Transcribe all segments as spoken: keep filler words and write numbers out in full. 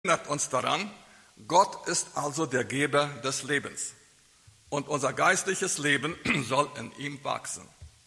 erinnert uns daran, Gott ist also der Geber des Lebens und unser geistliches Leben soll in ihm wachsen.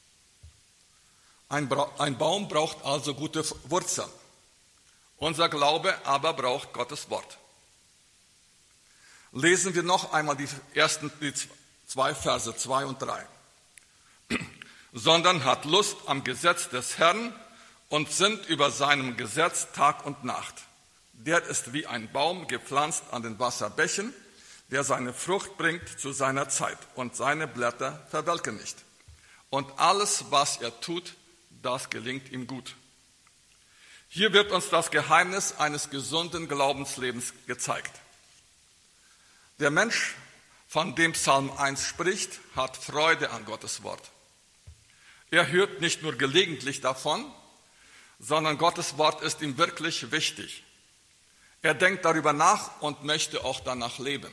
Ein, Bra- ein Baum braucht also gute Wurzeln. Unser Glaube aber braucht Gottes Wort. Lesen wir noch einmal die ersten die zwei Verse, zwei und drei. Sondern hat Lust am Gesetz des Herrn und sinnt über seinem Gesetz Tag und Nacht. Der ist wie ein Baum gepflanzt an den Wasserbächen, der seine Frucht bringt zu seiner Zeit und seine Blätter verwelken nicht. Und alles, was er tut, das gelingt ihm gut. Hier wird uns das Geheimnis eines gesunden Glaubenslebens gezeigt. Der Mensch, von dem Psalm eins spricht, hat Freude an Gottes Wort. Er hört nicht nur gelegentlich davon, sondern Gottes Wort ist ihm wirklich wichtig. Er denkt darüber nach und möchte auch danach leben.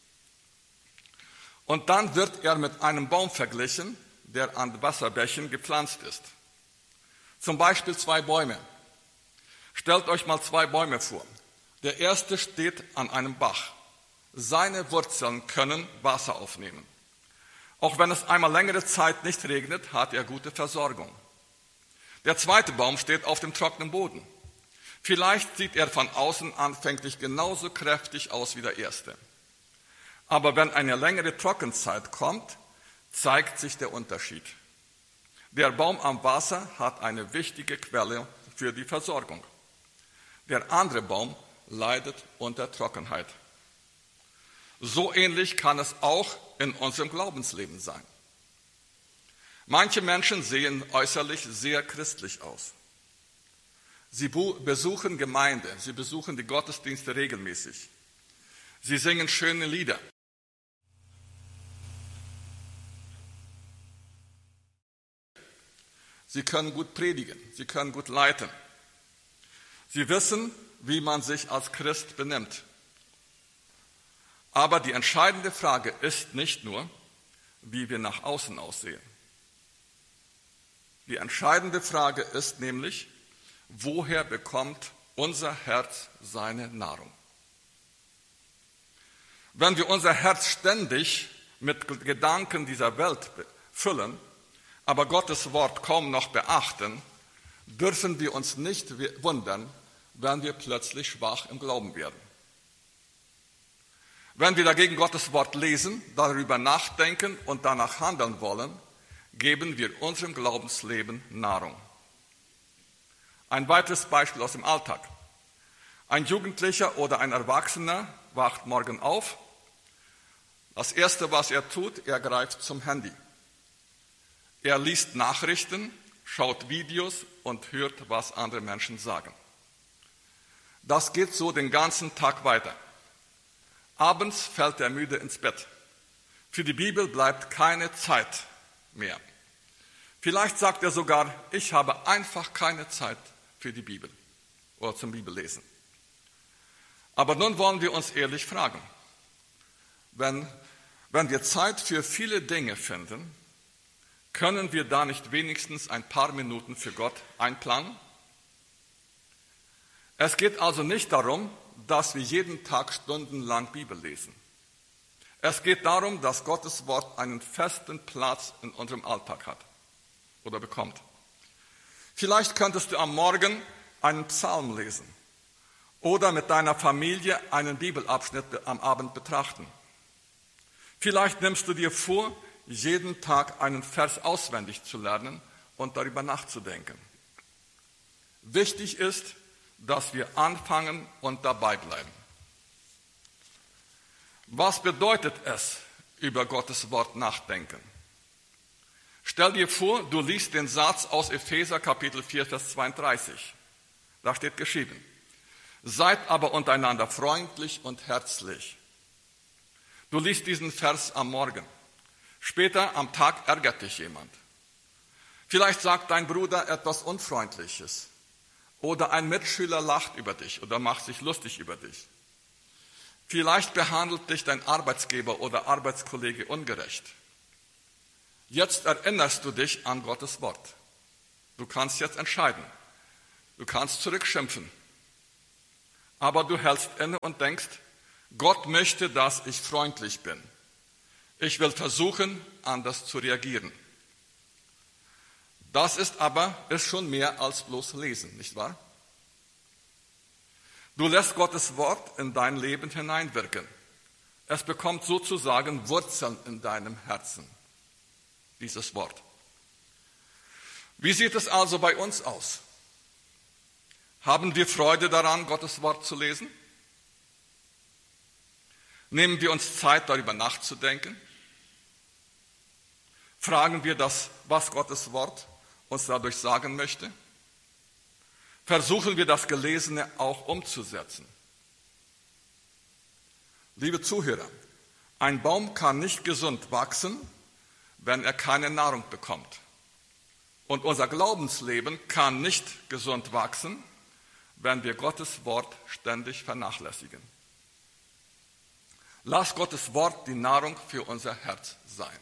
Und dann wird er mit einem Baum verglichen, der an Wasserbächen gepflanzt ist. Zum Beispiel zwei Bäume. Stellt euch mal zwei Bäume vor. Der erste steht an einem Bach. Seine Wurzeln können Wasser aufnehmen. Auch wenn es einmal längere Zeit nicht regnet, hat er gute Versorgung. Der zweite Baum steht auf dem trockenen Boden. Vielleicht sieht er von außen anfänglich genauso kräftig aus wie der erste. Aber wenn eine längere Trockenzeit kommt, zeigt sich der Unterschied. Der Baum am Wasser hat eine wichtige Quelle für die Versorgung. Der andere Baum leidet unter Trockenheit. So ähnlich kann es auch in unserem Glaubensleben sein. Manche Menschen sehen äußerlich sehr christlich aus. Sie besuchen Gemeinde, sie besuchen die Gottesdienste regelmäßig. Sie singen schöne Lieder. Sie können gut predigen, sie können gut leiten. Sie wissen, wie man sich als Christ benimmt. Aber die entscheidende Frage ist nicht nur, wie wir nach außen aussehen. Die entscheidende Frage ist nämlich, woher bekommt unser Herz seine Nahrung? Wenn wir unser Herz ständig mit Gedanken dieser Welt füllen, aber Gottes Wort kaum noch beachten, dürfen wir uns nicht wundern, wenn wir plötzlich schwach im Glauben werden. Wenn wir dagegen Gottes Wort lesen, darüber nachdenken und danach handeln wollen, geben wir unserem Glaubensleben Nahrung. Ein weiteres Beispiel aus dem Alltag. Ein Jugendlicher oder ein Erwachsener wacht morgen auf. Das Erste, was er tut, er greift zum Handy. Er liest Nachrichten, schaut Videos und hört, was andere Menschen sagen. Das geht so den ganzen Tag weiter. Abends fällt er müde ins Bett. Für die Bibel bleibt keine Zeit mehr. Vielleicht sagt er sogar, ich habe einfach keine Zeit für die Bibel oder zum Bibellesen. Aber nun wollen wir uns ehrlich fragen, wenn, wenn wir Zeit für viele Dinge finden, können wir da nicht wenigstens ein paar Minuten für Gott einplanen? Es geht also nicht darum, dass wir jeden Tag stundenlang Bibel lesen. Es geht darum, dass Gottes Wort einen festen Platz in unserem Alltag hat oder bekommt. Vielleicht könntest du am Morgen einen Psalm lesen oder mit deiner Familie einen Bibelabschnitt am Abend betrachten. Vielleicht nimmst du dir vor, jeden Tag einen Vers auswendig zu lernen und darüber nachzudenken. Wichtig ist, dass wir anfangen und dabei bleiben. Was bedeutet es, über Gottes Wort nachdenken? Stell dir vor, du liest den Satz aus Epheser Kapitel vier, Vers zweiunddreißig. Da steht geschrieben, seid aber untereinander freundlich und herzlich. Du liest diesen Vers am Morgen. Später am Tag ärgert dich jemand. Vielleicht sagt dein Bruder etwas Unfreundliches. Oder ein Mitschüler lacht über dich oder macht sich lustig über dich. Vielleicht behandelt dich dein Arbeitsgeber oder Arbeitskollege ungerecht. Jetzt erinnerst du dich an Gottes Wort. Du kannst jetzt entscheiden. Du kannst zurückschimpfen. aber du hältst inne und denkst, Gott möchte, dass ich freundlich bin. Ich will versuchen, anders zu reagieren. Das ist aber ist schon mehr als bloß Lesen, nicht wahr? Du lässt Gottes Wort in dein Leben hineinwirken. Es bekommt sozusagen Wurzeln in deinem Herzen, dieses Wort. Wie sieht es also bei uns aus? Haben wir Freude daran, Gottes Wort zu lesen? Nehmen wir uns Zeit, darüber nachzudenken? Fragen wir das, was Gottes Wort uns dadurch sagen möchte? Versuchen wir das Gelesene auch umzusetzen? Liebe Zuhörer, ein Baum kann nicht gesund wachsen, wenn er keine Nahrung bekommt. Und unser Glaubensleben kann nicht gesund wachsen, wenn wir Gottes Wort ständig vernachlässigen. Lass Gottes Wort die Nahrung für unser Herz sein.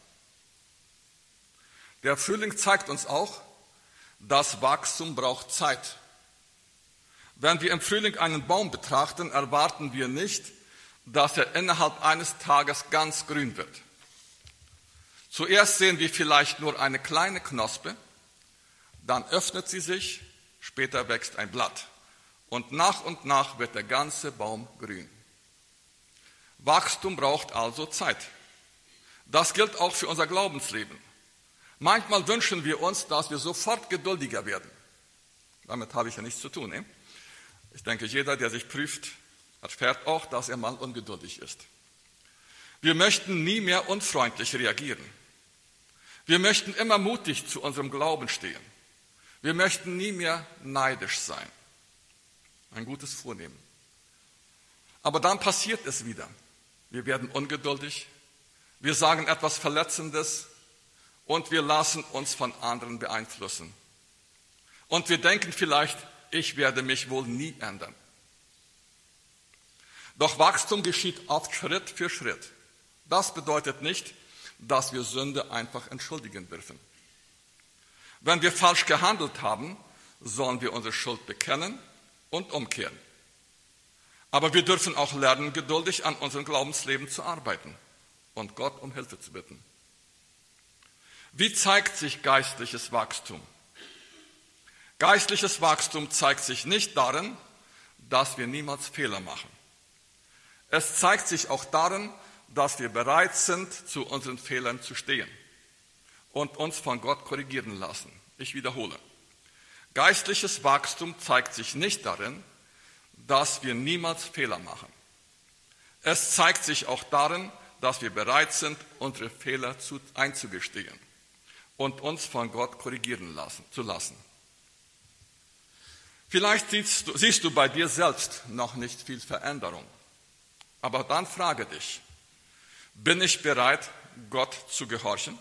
Der Frühling zeigt uns auch, das Wachstum braucht Zeit. Wenn wir im Frühling einen Baum betrachten, erwarten wir nicht, dass er innerhalb eines Tages ganz grün wird. Zuerst sehen wir vielleicht nur eine kleine Knospe, dann öffnet sie sich, später wächst ein Blatt und nach und nach wird der ganze Baum grün. Wachstum braucht also Zeit. Das gilt auch für unser Glaubensleben. Manchmal wünschen wir uns, dass wir sofort geduldiger werden. Damit habe ich ja nichts zu tun. Eh? Ich denke, jeder, der sich prüft, erfährt auch, dass er mal ungeduldig ist. Wir möchten nie mehr unfreundlich reagieren. Wir möchten immer mutig zu unserem Glauben stehen. Wir möchten nie mehr neidisch sein. Ein gutes Vornehmen. Aber dann passiert es wieder. Wir werden ungeduldig, wir sagen etwas Verletzendes und wir lassen uns von anderen beeinflussen. Und wir denken vielleicht, ich werde mich wohl nie ändern. Doch Wachstum geschieht oft Schritt für Schritt. Das bedeutet nicht, dass wir Sünde einfach entschuldigen dürfen. Wenn wir falsch gehandelt haben, sollen wir unsere Schuld bekennen und umkehren. Aber wir dürfen auch lernen, geduldig an unserem Glaubensleben zu arbeiten und Gott um Hilfe zu bitten. Wie zeigt sich geistliches Wachstum? Geistliches Wachstum zeigt sich nicht darin, dass wir niemals Fehler machen. Es zeigt sich auch darin, dass wir bereit sind, zu unseren Fehlern zu stehen und uns von Gott korrigieren lassen. Ich wiederhole. Geistliches Wachstum zeigt sich nicht darin, dass wir niemals Fehler machen. Es zeigt sich auch darin, dass wir bereit sind, unsere Fehler zu, einzugestehen und uns von Gott korrigieren lassen, zu lassen. Vielleicht siehst du, siehst du bei dir selbst noch nicht viel Veränderung, aber dann frage dich, bin ich bereit, Gott zu gehorchen?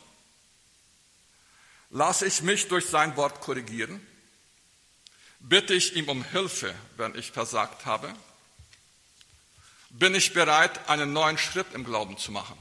Lasse ich mich durch sein Wort korrigieren? Bitte ich ihm um Hilfe, wenn ich versagt habe? Bin ich bereit, einen neuen Schritt im Glauben zu machen?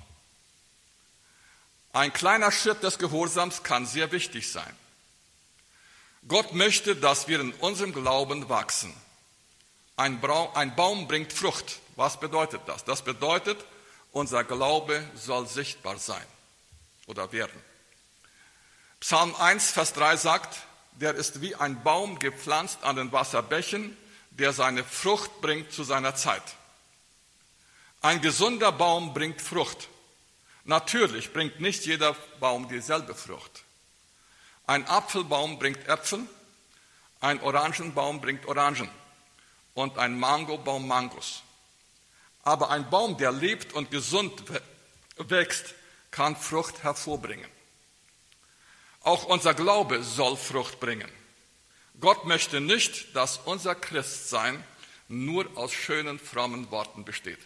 Ein kleiner Schritt des Gehorsams kann sehr wichtig sein. Gott möchte, dass wir in unserem Glauben wachsen. Ein Baum bringt Frucht. Was bedeutet das? Das bedeutet, unser Glaube soll sichtbar sein oder werden. Psalm eins, Vers drei sagt, der ist wie ein Baum gepflanzt an den Wasserbächen, der seine Frucht bringt zu seiner Zeit. Ein gesunder Baum bringt Frucht. Natürlich bringt nicht jeder Baum dieselbe Frucht. Ein Apfelbaum bringt Äpfel, ein Orangenbaum bringt Orangen und ein Mangobaum Mangos. Aber ein Baum, der lebt und gesund wächst, kann Frucht hervorbringen. Auch unser Glaube soll Frucht bringen. Gott möchte nicht, dass unser Christsein nur aus schönen, frommen Worten besteht.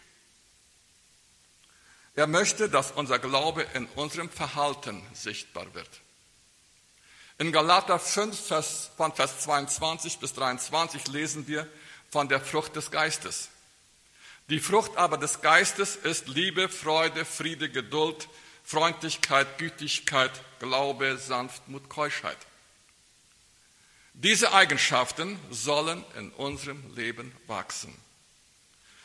Er möchte, dass unser Glaube in unserem Verhalten sichtbar wird. In Galater fünf, von Vers zweiundzwanzig bis dreiundzwanzig lesen wir von der Frucht des Geistes. Die Frucht aber des Geistes ist Liebe, Freude, Friede, Geduld, Freundlichkeit, Gütigkeit, Glaube, Sanftmut, Keuschheit. Diese Eigenschaften sollen in unserem Leben wachsen.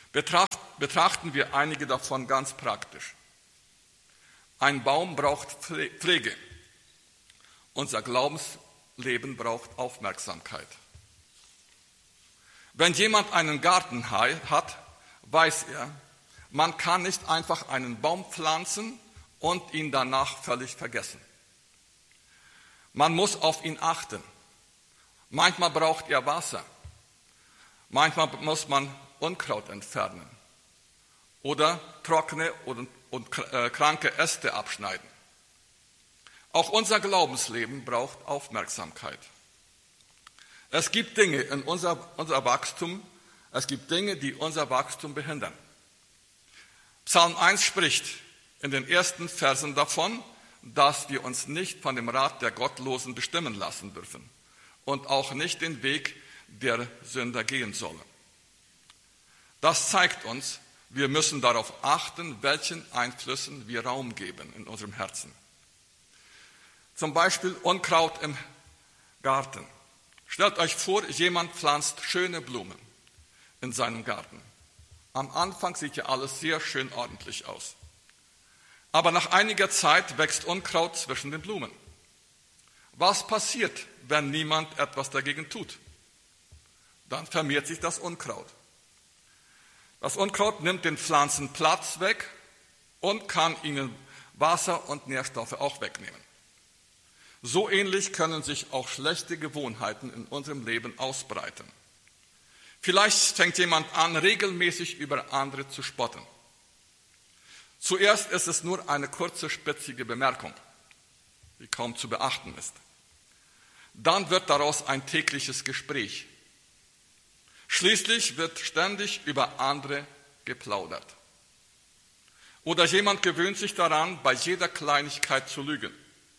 Betracht, betrachten wir einige davon ganz praktisch. Ein Baum braucht Pflege. Unser Glaubensleben braucht Aufmerksamkeit. Wenn jemand einen Garten hat, weiß er, man kann nicht einfach einen Baum pflanzen und ihn danach völlig vergessen. Man muss auf ihn achten. Manchmal braucht er Wasser. Manchmal muss man Unkraut entfernen oder trockene und, und äh, kranke Äste abschneiden. Auch unser Glaubensleben braucht Aufmerksamkeit. Es gibt Dinge in unser, unser Wachstum, es gibt Dinge, die unser Wachstum behindern. Psalm eins spricht in den ersten Versen davon, dass wir uns nicht von dem Rat der Gottlosen bestimmen lassen dürfen und auch nicht den Weg der Sünder gehen sollen. Das zeigt uns, wir müssen darauf achten, welchen Einflüssen wir Raum geben in unserem Herzen. Zum Beispiel Unkraut im Garten. Stellt euch vor, jemand pflanzt schöne Blumen in seinem Garten. Am Anfang sieht ja alles sehr schön ordentlich aus. Aber nach einiger Zeit wächst Unkraut zwischen den Blumen. Was passiert, wenn niemand etwas dagegen tut? Dann vermehrt sich das Unkraut. Das Unkraut nimmt den Pflanzen Platz weg und kann ihnen Wasser und Nährstoffe auch wegnehmen. So ähnlich können sich auch schlechte Gewohnheiten in unserem Leben ausbreiten. Vielleicht fängt jemand an, regelmäßig über andere zu spotten. Zuerst ist es nur eine kurze, spitzige Bemerkung, die kaum zu beachten ist. Dann wird daraus ein tägliches Gespräch. Schließlich wird ständig über andere geplaudert. Oder jemand gewöhnt sich daran, bei jeder Kleinigkeit zu lügen.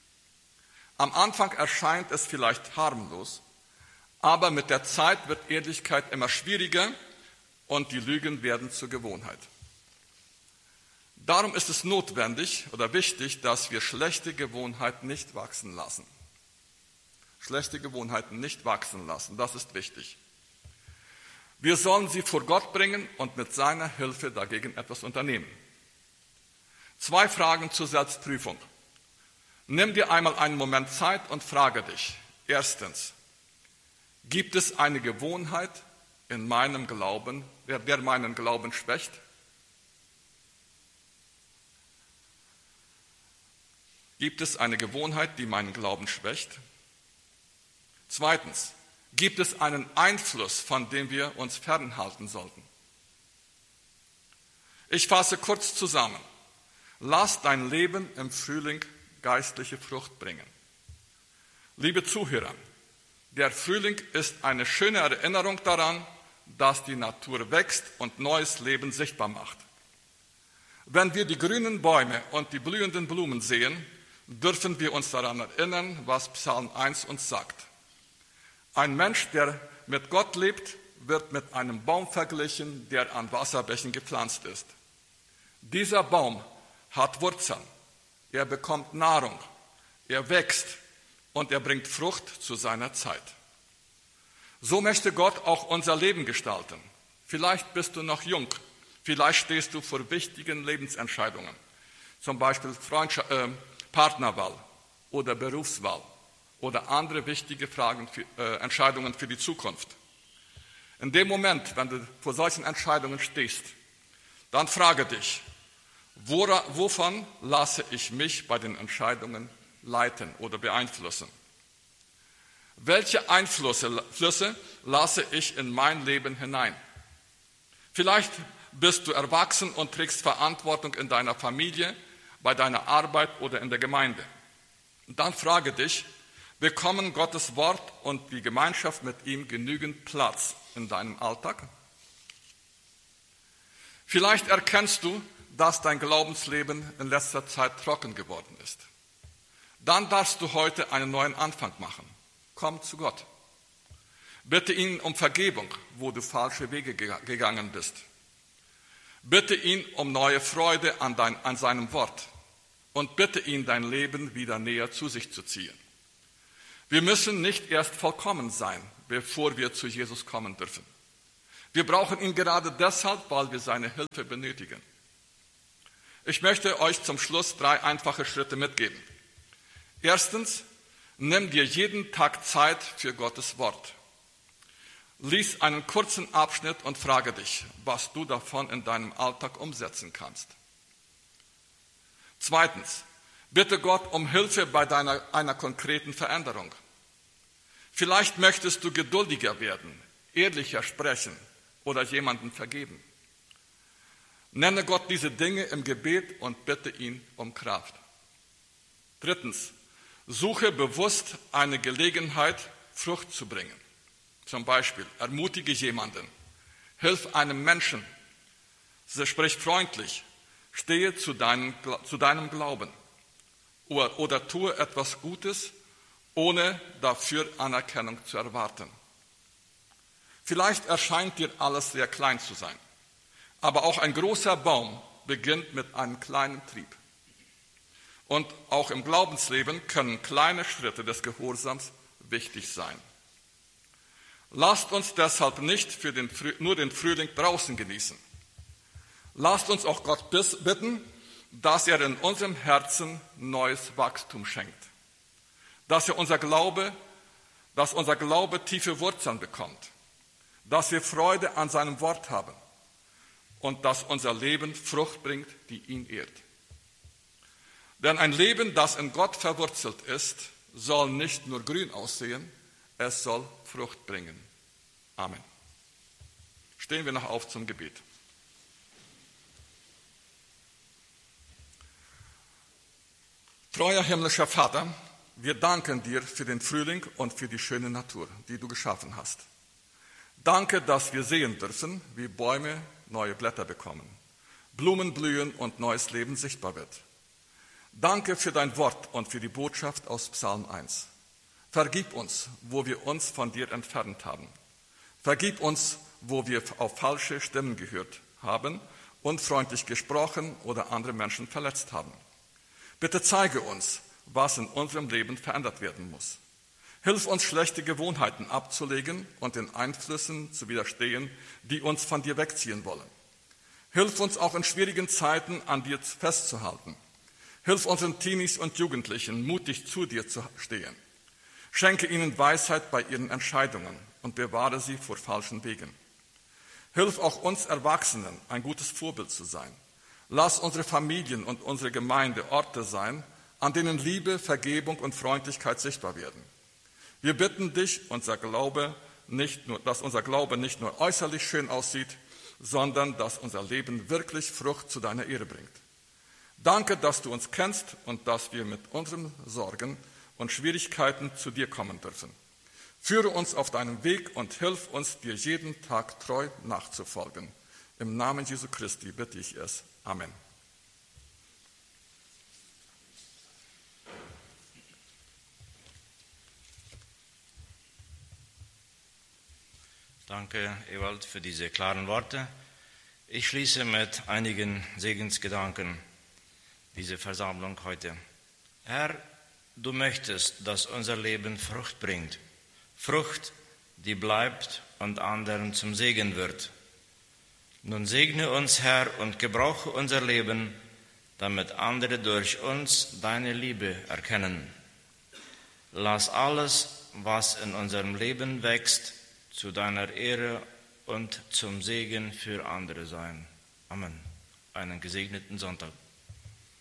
Am Anfang erscheint es vielleicht harmlos, aber mit der Zeit wird Ehrlichkeit immer schwieriger und die Lügen werden zur Gewohnheit. Darum ist es notwendig oder wichtig, dass wir schlechte Gewohnheiten nicht wachsen lassen. Schlechte Gewohnheiten nicht wachsen lassen, das ist wichtig. Wir sollen sie vor Gott bringen und mit seiner Hilfe dagegen etwas unternehmen. Zwei Fragen zur Selbstprüfung. Nimm dir einmal einen Moment Zeit und frage dich. Erstens, gibt es eine Gewohnheit in meinem Glauben, der, der meinen Glauben schwächt? Gibt es eine Gewohnheit, die meinen Glauben schwächt? Zweitens, gibt es einen Einfluss, von dem wir uns fernhalten sollten? Ich fasse kurz zusammen. Lass dein Leben im Frühling geistliche Frucht bringen. Liebe Zuhörer, der Frühling ist eine schöne Erinnerung daran, dass die Natur wächst und neues Leben sichtbar macht. Wenn wir die grünen Bäume und die blühenden Blumen sehen, dürfen wir uns daran erinnern, was Psalm eins uns sagt. Ein Mensch, der mit Gott lebt, wird mit einem Baum verglichen, der an Wasserbächen gepflanzt ist. Dieser Baum hat Wurzeln, er bekommt Nahrung, er wächst und er bringt Frucht zu seiner Zeit. So möchte Gott auch unser Leben gestalten. Vielleicht bist du noch jung, vielleicht stehst du vor wichtigen Lebensentscheidungen, zum Beispiel Freundschaft, äh, Partnerwahl oder Berufswahl oder andere wichtige Fragen für, äh, Entscheidungen für die Zukunft. In dem Moment, wenn du vor solchen Entscheidungen stehst, dann frage dich, wora, wovon lasse ich mich bei den Entscheidungen leiten oder beeinflussen? Welche Einflüsse Flüsse lasse ich in mein Leben hinein? Vielleicht bist du erwachsen und trägst Verantwortung in deiner Familie, bei deiner Arbeit oder in der Gemeinde. Und dann frage dich, bekommen Gottes Wort und die Gemeinschaft mit ihm genügend Platz in deinem Alltag? Vielleicht erkennst du, dass dein Glaubensleben in letzter Zeit trocken geworden ist. Dann darfst du heute einen neuen Anfang machen. Komm zu Gott. Bitte ihn um Vergebung, wo du falsche Wege gegangen bist. Bitte ihn um neue Freude an, dein, an seinem Wort und bitte ihn, dein Leben wieder näher zu sich zu ziehen. Wir müssen nicht erst vollkommen sein, bevor wir zu Jesus kommen dürfen. Wir brauchen ihn gerade deshalb, weil wir seine Hilfe benötigen. Ich möchte euch zum Schluss drei einfache Schritte mitgeben. Erstens, nimm dir jeden Tag Zeit für Gottes Wort. Lies einen kurzen Abschnitt und frage dich, was du davon in deinem Alltag umsetzen kannst. Zweitens, bitte Gott um Hilfe bei deiner, einer konkreten Veränderung. Vielleicht möchtest du geduldiger werden, ehrlicher sprechen oder jemandem vergeben. Nenne Gott diese Dinge im Gebet und bitte ihn um Kraft. Drittens, suche bewusst eine Gelegenheit, Frucht zu bringen. Zum Beispiel, ermutige jemanden, hilf einem Menschen, sprich freundlich, stehe zu deinem, zu deinem Glauben oder, oder tue etwas Gutes, ohne dafür Anerkennung zu erwarten. Vielleicht erscheint dir alles sehr klein zu sein, aber auch ein großer Baum beginnt mit einem kleinen Trieb. Und auch im Glaubensleben können kleine Schritte des Gehorsams wichtig sein. Lasst uns deshalb nicht für den, nur den Frühling draußen genießen. Lasst uns auch Gott bitten, dass er in unserem Herzen neues Wachstum schenkt. Dass er unser Glaube, dass unser Glaube tiefe Wurzeln bekommt. Dass wir Freude an seinem Wort haben. Und dass unser Leben Frucht bringt, die ihn ehrt. Denn ein Leben, das in Gott verwurzelt ist, soll nicht nur grün aussehen, es soll Frucht bringen. Amen. Stehen wir noch auf zum Gebet. Treuer himmlischer Vater, wir danken dir für den Frühling und für die schöne Natur, die du geschaffen hast. Danke, dass wir sehen dürfen, wie Bäume neue Blätter bekommen, Blumen blühen und neues Leben sichtbar wird. Danke für dein Wort und für die Botschaft aus Psalm eins. Vergib uns, wo wir uns von dir entfernt haben. Vergib uns, wo wir auf falsche Stimmen gehört haben, unfreundlich gesprochen oder andere Menschen verletzt haben. Bitte zeige uns, was in unserem Leben verändert werden muss. Hilf uns, schlechte Gewohnheiten abzulegen und den Einflüssen zu widerstehen, die uns von dir wegziehen wollen. Hilf uns auch in schwierigen Zeiten an dir festzuhalten. Hilf unseren Teenies und Jugendlichen, mutig zu dir zu stehen. Schenke ihnen Weisheit bei ihren Entscheidungen und bewahre sie vor falschen Wegen. Hilf auch uns Erwachsenen, ein gutes Vorbild zu sein. Lass unsere Familien und unsere Gemeinde Orte sein, an denen Liebe, Vergebung und Freundlichkeit sichtbar werden. Wir bitten dich, unser Glaube nicht nur, dass unser Glaube nicht nur äußerlich schön aussieht, sondern dass unser Leben wirklich Frucht zu deiner Ehre bringt. Danke, dass du uns kennst und dass wir mit unseren Sorgen und Schwierigkeiten zu dir kommen dürfen. Führe uns auf deinem Weg und hilf uns, dir jeden Tag treu nachzufolgen. Im Namen Jesu Christi bitte ich es. Amen. Danke, Ewald, für diese klaren Worte. Ich schließe mit einigen Segensgedanken diese Versammlung heute. Herr, du möchtest, dass unser Leben Frucht bringt. Frucht, die bleibt und anderen zum Segen wird. Nun segne uns, Herr, und gebrauche unser Leben, damit andere durch uns deine Liebe erkennen. Lass alles, was in unserem Leben wächst, zu deiner Ehre und zum Segen für andere sein. Amen. Einen gesegneten Sonntag.